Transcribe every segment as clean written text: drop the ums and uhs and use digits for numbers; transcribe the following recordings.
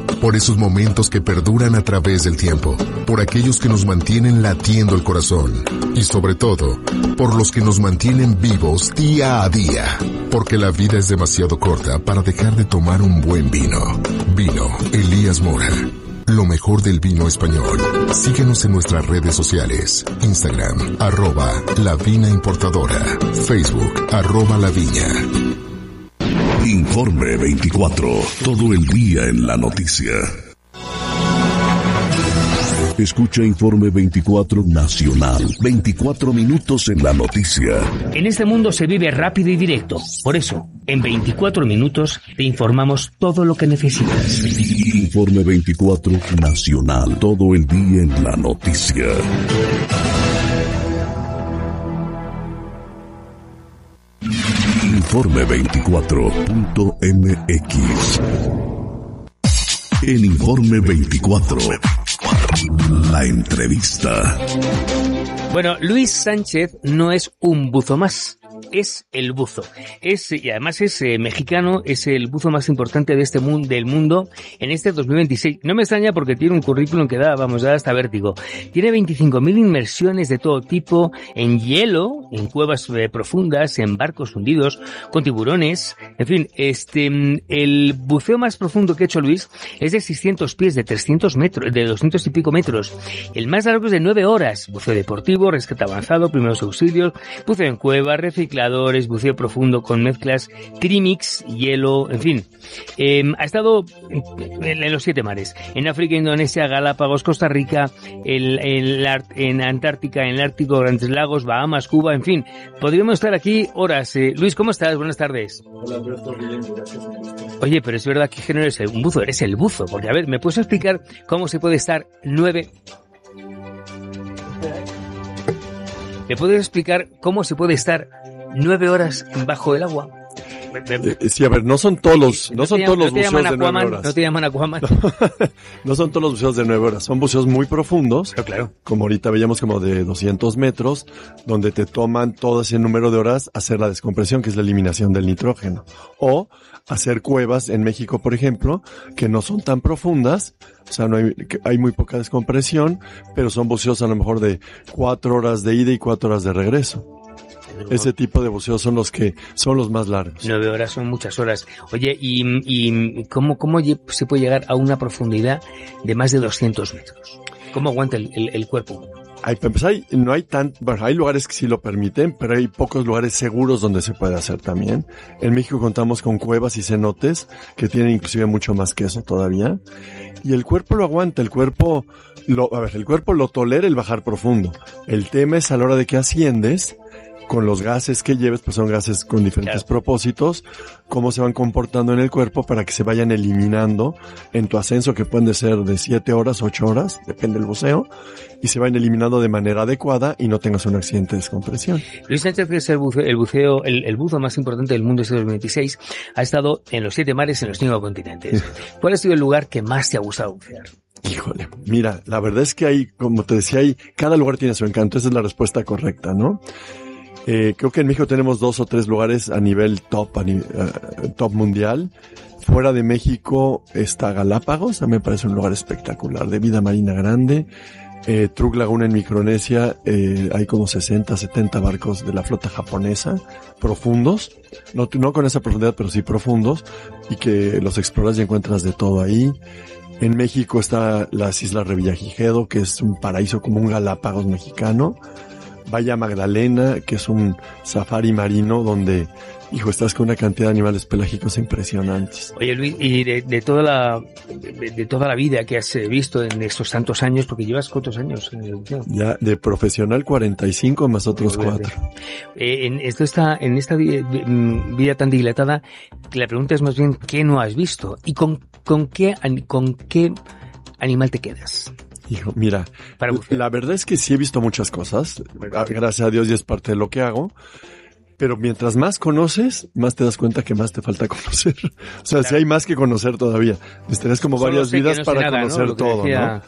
por esos momentos que perduran a través del tiempo, por aquellos que nos mantienen latiendo el corazón y sobre todo, por los que nos mantienen vivos día a día, porque la vida es demasiado corta para dejar de tomar un buen vino. Vino Elías Mora. Lo mejor del vino español. Síguenos en nuestras redes sociales. Instagram, @La Vina Importadora. Facebook, @La Viña. Informe 24. Todo el día en la noticia. Escucha Informe 24 Nacional. 24 minutos en la noticia. En este mundo se vive rápido y directo. Por eso, en 24 minutos te informamos todo lo que necesitas. Informe 24 Nacional. Todo el día en la noticia. Informe 24.mx. En Informe 24. La entrevista. Bueno, Luis Sánchez no es un buzo más, es el buzo. Y además es mexicano, es el buzo más importante de del mundo en este 2026. No me extraña porque tiene un currículum que da hasta vértigo. Tiene 25.000 inmersiones de todo tipo, en hielo, en cuevas profundas, en barcos hundidos, con tiburones. En fin, el buceo más profundo que ha hecho Luis es de 600 pies, de 300 metros, de 200 y pico metros. El más largo es de 9 horas. Buceo deportivo, rescate avanzado, primeros auxilios, buceo en cueva, recicladores, buceo profundo con mezclas, trimix, hielo, en fin. Ha estado en los 7 mares, en África, Indonesia, Galápagos, Costa Rica, en Antártica, en el Ártico, Grandes Lagos, Bahamas, Cuba, en fin. Podríamos estar aquí horas. Luis, ¿cómo estás? Buenas tardes. Hola, Alberto, bien, gracias. Oye, pero es verdad que no eres un buzo, eres el buzo, porque a ver, ¿me puedes explicar cómo se puede estar 9... ¿Me puedes explicar cómo se puede estar 9 horas bajo el agua? Sí, a ver, no son todos los buceos de 9 horas. No te llaman Aquaman. No son todos los buceos de 9 horas. Son buceos muy profundos. Claro. Como ahorita veíamos, como de 200 metros, donde te toman todo ese número de horas hacer la descompresión, que es la eliminación del nitrógeno. O hacer cuevas en México, por ejemplo, que no son tan profundas. O sea, hay muy poca descompresión, pero son buceos a lo mejor de 4 horas de ida y 4 horas de regreso. Ese tipo de buceos son los más largos. 9 horas son muchas horas. Oye, ¿y cómo se puede llegar a una profundidad de más de 200 metros? ¿Cómo aguanta el cuerpo? Hay lugares que sí lo permiten, pero hay pocos lugares seguros donde se puede hacer también. En México contamos con cuevas y cenotes que tienen inclusive mucho más que eso todavía. Y el cuerpo lo aguanta, el cuerpo lo tolera el bajar profundo. El tema es a la hora de que asciendes, con los gases que lleves, pues son gases con diferentes propósitos, cómo se van comportando en el cuerpo para que se vayan eliminando en tu ascenso, que pueden ser de 7 horas, 8 horas, depende del buceo, y se van eliminando de manera adecuada y no tengas un accidente de descompresión. Luis Sánchez, que es el buzo más importante del mundo este 2026, ha estado en los 7 mares, en los 5 continentes. ¿Cuál ha sido el lugar que más te ha gustado bucear? Híjole, mira, la verdad es que como te decía, cada lugar tiene su encanto, esa es la respuesta correcta, ¿no? Creo que en México tenemos 2 o 3 lugares a nivel top mundial. Fuera de México está Galápagos, a mí me parece un lugar espectacular, de vida marina grande. Truk Laguna en Micronesia, hay como 60, 70 barcos de la flota japonesa, profundos, no con esa profundidad, pero sí profundos, y que los exploras y encuentras de todo ahí. En México está las Islas Revillagigedo, que es un paraíso como un Galápagos mexicano. Bahía Magdalena, que es un safari marino donde, estás con una cantidad de animales pelágicos impresionantes. Oye, Luis, y de toda la vida que has visto en estos tantos años, porque llevas ¿cuántos años en el buceo? Ya, de profesional 45 más otros 4. En esta vida tan dilatada, la pregunta es más bien, ¿qué no has visto? ¿Y con qué animal te quedas? Hijo, mira, la verdad es que sí he visto muchas cosas, gracias a Dios, y es parte de lo que hago, pero mientras más conoces, más te das cuenta que más te falta conocer. O sea, claro, sí hay más que conocer todavía. Tenés como varias vidas para conocer todo, ¿no?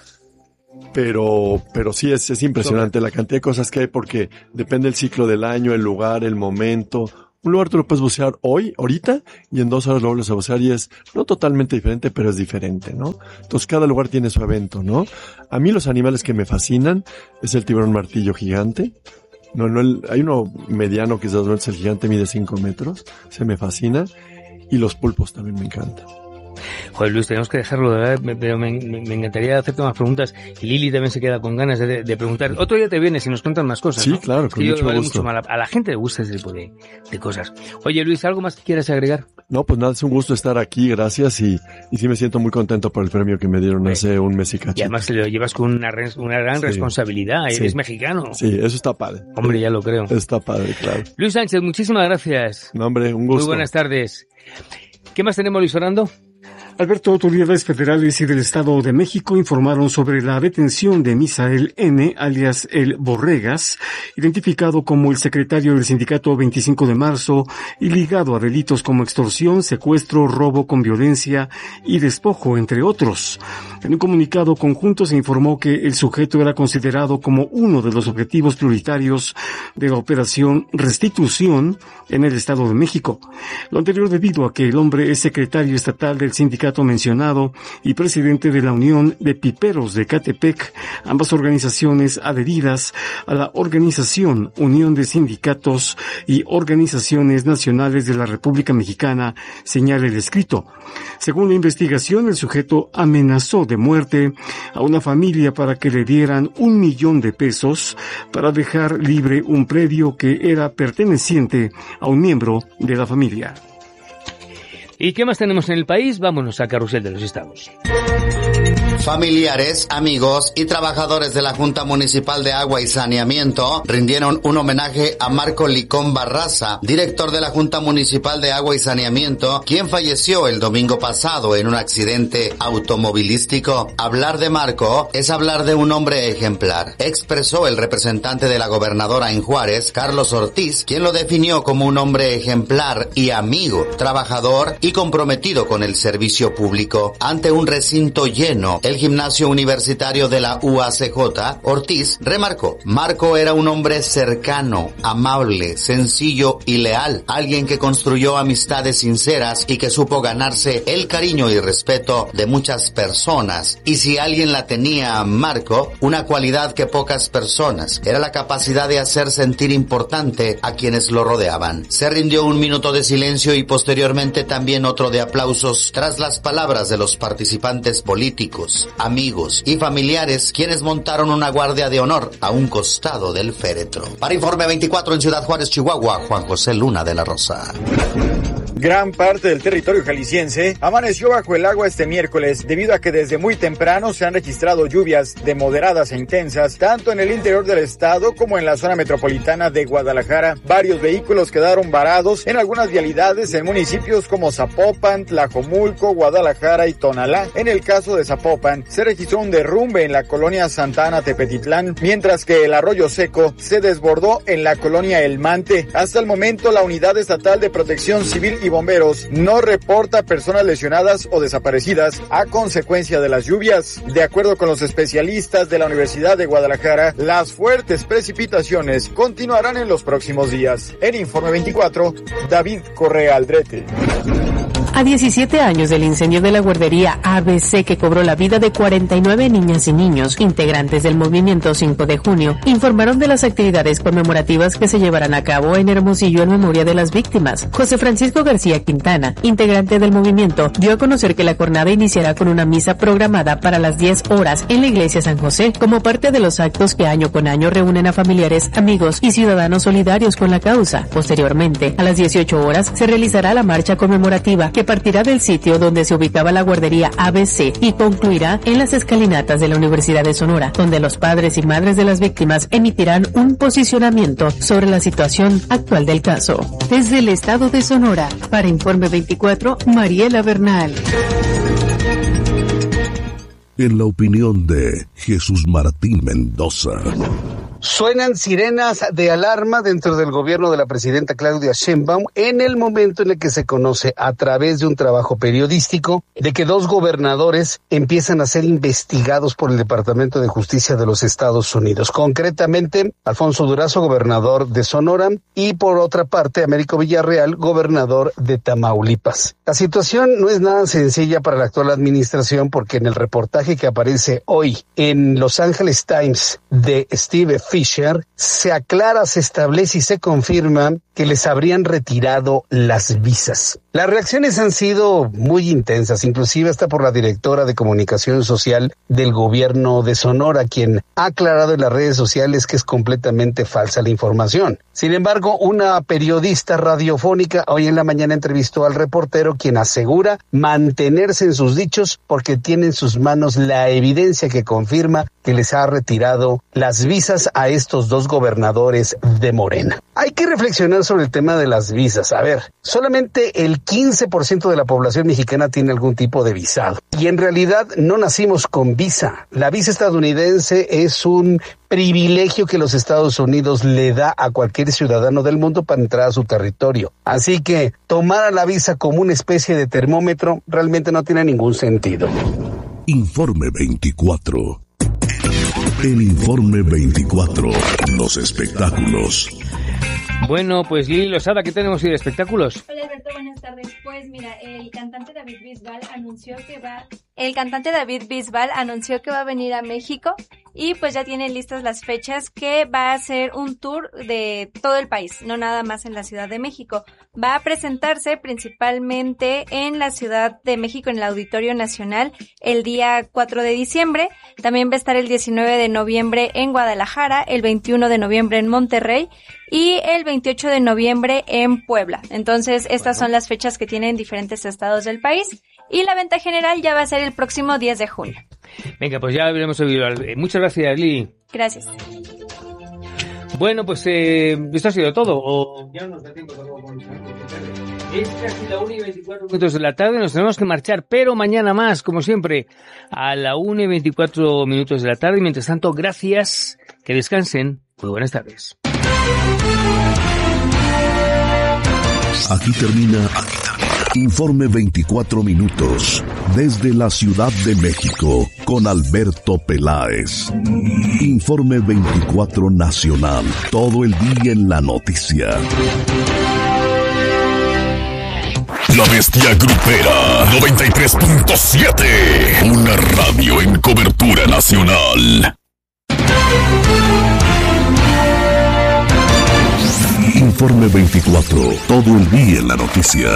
Pero sí es impresionante la cantidad de cosas que hay, porque depende el ciclo del año, el lugar, el momento, Un lugar tú lo puedes bucear ahorita, y en 2 horas lo vuelves a bucear y es no totalmente diferente, pero es diferente, ¿no? Entonces cada lugar tiene su evento, ¿no? A mí los animales que me fascinan es el tiburón martillo gigante. Hay uno mediano, quizás no es el gigante, mide 5 metros. Se me fascina. Y los pulpos también me encantan. Joder, Luis, tenemos que dejarlo, de verdad, pero me encantaría hacerte más preguntas. Y Lili también se queda con ganas de preguntar. Otro día te vienes y nos cuentas más cosas, sí, ¿no? Claro, con mucho gusto. A la gente le gusta ese tipo de cosas. Oye, Luis, ¿algo más que quieras agregar? No, pues nada, es un gusto estar aquí, gracias, y sí me siento muy contento por el premio que me dieron hace un mes y cacho. Y además lo llevas con una gran responsabilidad, eres mexicano. Sí, eso está padre. Hombre, ya lo creo. Está padre, claro. Luis Sánchez, muchísimas gracias. No, hombre, un gusto. Muy buenas tardes. ¿Qué más tenemos, Luis Fernando? Alberto, autoridades federales y del Estado de México informaron sobre la detención de Misael N., alias El Borregas, identificado como el secretario del sindicato 25 de marzo y ligado a delitos como extorsión, secuestro, robo con violencia y despojo, entre otros. En un comunicado conjunto se informó que el sujeto era considerado como uno de los objetivos prioritarios de la operación Restitución en el Estado de México. Lo anterior debido a que el hombre es secretario estatal del sindicato mencionado y presidente de la Unión de Piperos de Catepec, ambas organizaciones adheridas a la Organización Unión de Sindicatos y Organizaciones Nacionales de la República Mexicana, señala el escrito. Según la investigación, el sujeto amenazó de muerte a una familia para que le dieran $1,000,000 para dejar libre un predio que era perteneciente a un miembro de la familia. ¿Y qué más tenemos en el país? Vámonos a Carrusel de los Estados. Familiares, amigos y trabajadores de la Junta Municipal de Agua y Saneamiento rindieron un homenaje a Marco Licón Barraza, director de la Junta Municipal de Agua y Saneamiento, quien falleció el domingo pasado en un accidente automovilístico. Hablar de Marco es hablar de un hombre ejemplar, expresó el representante de la gobernadora en Juárez, Carlos Ortiz, quien lo definió como un hombre ejemplar y amigo, trabajador y comprometido con el servicio público. Ante un recinto lleno, el gimnasio universitario de la UACJ, Ortiz remarcó: Marco era un hombre cercano, amable, sencillo y leal, alguien que construyó amistades sinceras y que supo ganarse el cariño y respeto de muchas personas. Y si alguien la tenía, Marco, una cualidad que pocas personas, era la capacidad de hacer sentir importante a quienes lo rodeaban. Se rindió un minuto de silencio y posteriormente también otro de aplausos tras las palabras de los participantes políticos, amigos y familiares, quienes montaron una guardia de honor a un costado del féretro. Para Informe 24 en Ciudad Juárez, Chihuahua, Juan José Luna de la Rosa. Gran parte del territorio jalisciense amaneció bajo el agua este miércoles debido a que desde muy temprano se han registrado lluvias de moderadas e intensas tanto en el interior del estado como en la zona metropolitana de Guadalajara. Varios vehículos quedaron varados en algunas vialidades en municipios como Zapopan, Tlajomulco, Guadalajara y Tonalá. En el caso de Zapopan se registró un derrumbe en la colonia Santa Ana Tepetitlán, mientras que el arroyo seco se desbordó en la colonia El Mante. Hasta el momento la Unidad Estatal de Protección Civil y Bomberos no reporta personas lesionadas o desaparecidas a consecuencia de las lluvias. De acuerdo con los especialistas de la Universidad de Guadalajara, las fuertes precipitaciones continuarán en los próximos días. En Informe 24, David Correa Aldrete. A 17 años del incendio de la guardería ABC que cobró la vida de 49 niñas y niños, integrantes del movimiento 5 de junio, informaron de las actividades conmemorativas que se llevarán a cabo en Hermosillo en memoria de las víctimas. José Francisco García Quintana, integrante del movimiento, dio a conocer que la jornada iniciará con una misa programada para las 10 horas en la iglesia San José, como parte de los actos que año con año reúnen a familiares, amigos y ciudadanos solidarios con la causa. Posteriormente, a las 18 horas, se realizará la marcha conmemorativa que partirá del sitio donde se ubicaba la guardería ABC y concluirá en las escalinatas de la Universidad de Sonora, donde los padres y madres de las víctimas emitirán un posicionamiento sobre la situación actual del caso. Desde el estado de Sonora, para Informe 24, Mariela Bernal. en la opinión de Jesús Martín Mendoza. Suenan sirenas de alarma dentro del gobierno de la presidenta Claudia Sheinbaum en el momento en el que se conoce a través de un trabajo periodístico de que 2 gobernadores empiezan a ser investigados por el Departamento de Justicia de los Estados Unidos. Concretamente, Alfonso Durazo, gobernador de Sonora, y por otra parte, Américo Villarreal, gobernador de Tamaulipas. La situación no es nada sencilla para la actual administración porque en el reportaje que aparece hoy en Los Angeles Times de Steve Fisher, se aclara, se establece y se confirma que les habrían retirado las visas. Las reacciones han sido muy intensas, inclusive hasta por la directora de comunicación social del gobierno de Sonora, quien ha aclarado en las redes sociales que es completamente falsa la información. Sin embargo, una periodista radiofónica hoy en la mañana entrevistó al reportero, quien asegura mantenerse en sus dichos porque tiene en sus manos la evidencia que confirma que les ha retirado las visas a estos 2 gobernadores de Morena. Hay que reflexionar sobre el tema de las visas. A ver, solamente el 15% de la población mexicana tiene algún tipo de visado. Y en realidad no nacimos con visa. La visa estadounidense es un privilegio que los Estados Unidos le da a cualquier ciudadano del mundo para entrar a su territorio. Así que tomar a la visa como una especie de termómetro realmente no tiene ningún sentido. Informe 24. El Informe 24. Los espectáculos. Bueno, pues Lili Lozada, ¿qué tenemos hoy de espectáculos? Hola Alberto, buenas tardes. Pues mira, el cantante David Bisbal anunció que va a venir a México y pues ya tiene listas las fechas, que va a hacer un tour de todo el país, no nada más en la Ciudad de México. Va a presentarse principalmente en la Ciudad de México, en el Auditorio Nacional, el día 4 de diciembre. También va a estar el 19 de noviembre en Guadalajara, el 21 de noviembre en Monterrey y el 28 de noviembre en Puebla. Entonces, estas son las fechas que tienen diferentes estados del país. Y la venta general ya va a ser el próximo 10 de junio. Venga, pues ya veremos el video. Muchas gracias, Lili. Gracias. Bueno, pues esto ha sido todo. O ya no nos da tiempo de es casi la 1:24 de la tarde. Nos tenemos que marchar, pero mañana más, como siempre, a la 1:24 de la tarde. Y mientras tanto, gracias. Que descansen. Muy buenas tardes. Aquí termina Informe 24 minutos desde la Ciudad de México con Alberto Peláez. Informe 24 nacional, todo el día en la noticia. La Bestia Grupera 93.7, una radio en cobertura nacional. Informe 24, todo el día en la noticia.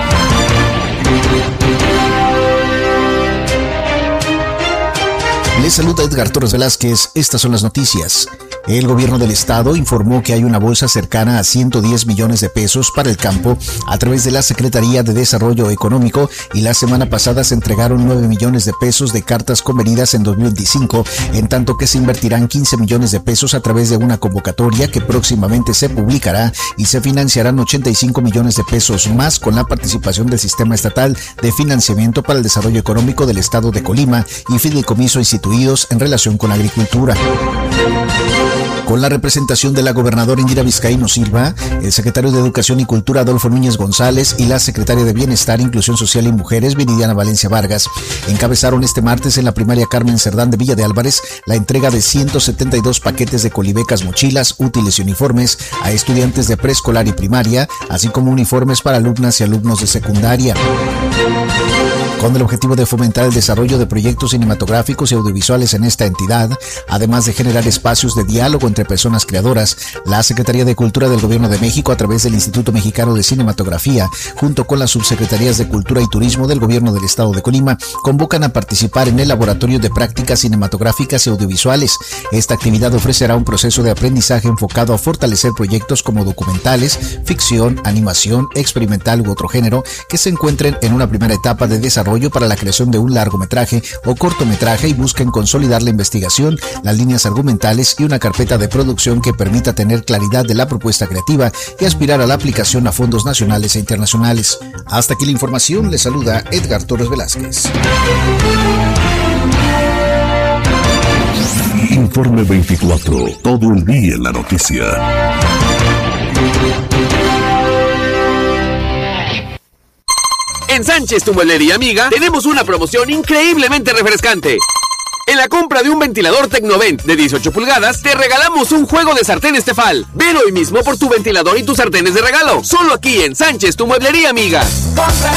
Les saluda Edgar Torres Velázquez. Estas son las noticias. El gobierno del estado informó que hay una bolsa cercana a 110 millones de pesos para el campo a través de la Secretaría de Desarrollo Económico, y la semana pasada se entregaron 9 millones de pesos de cartas convenidas en 2025, en tanto que se invertirán 15 millones de pesos a través de una convocatoria que próximamente se publicará, y se financiarán 85 millones de pesos más con la participación del Sistema Estatal de Financiamiento para el Desarrollo Económico del Estado de Colima y fideicomiso instituidos en relación con la agricultura. Con la representación de la gobernadora Indira Vizcaíno Silva, el secretario de Educación y Cultura Adolfo Núñez González y la secretaria de Bienestar, Inclusión Social y Mujeres Viridiana Valencia Vargas encabezaron este martes en la primaria Carmen Cerdán de Villa de Álvarez la entrega de 172 paquetes de colibecas, mochilas, útiles y uniformes a estudiantes de preescolar y primaria, así como uniformes para alumnas y alumnos de secundaria. Con el objetivo de fomentar el desarrollo de proyectos cinematográficos y audiovisuales en esta entidad, además de generar espacios de diálogo entre personas creadoras, la Secretaría de Cultura del Gobierno de México, a través del Instituto Mexicano de Cinematografía, junto con las subsecretarías de Cultura y Turismo del Gobierno del Estado de Colima, convocan a participar en el Laboratorio de Prácticas Cinematográficas y Audiovisuales. Esta actividad ofrecerá un proceso de aprendizaje enfocado a fortalecer proyectos como documentales, ficción, animación, experimental u otro género, que se encuentren en una primera etapa de desarrollo para la creación de un largometraje o cortometraje, y busquen consolidar la investigación, las líneas argumentales y una carpeta de producción que permita tener claridad de la propuesta creativa y aspirar a la aplicación a fondos nacionales e internacionales. Hasta aquí la información. Les saluda Edgar Torres Velázquez. Informe 24, todo el día en la noticia. En Sánchez, tu mueblería amiga, tenemos una promoción increíblemente refrescante. En la compra de un ventilador Tecnovent de 18 pulgadas, te regalamos un juego de sartenes Tefal. Ven hoy mismo por tu ventilador y tus sartenes de regalo. Solo aquí en Sánchez, tu mueblería amiga. Compra